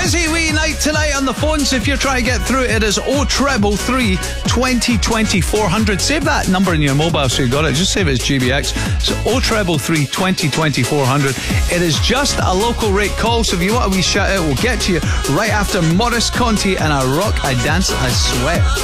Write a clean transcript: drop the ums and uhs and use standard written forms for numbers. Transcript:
Busy wee night tonight on the phones. If you're trying to get through, it is 0333 2020 400. Save that number in your mobile so you got it. Just save it as GBX. So 0333 2020 400. It is just a local rate call, so if you want a wee shout out, we'll get to you right after Morris Conti and I Rock, I Dance, I Sweat.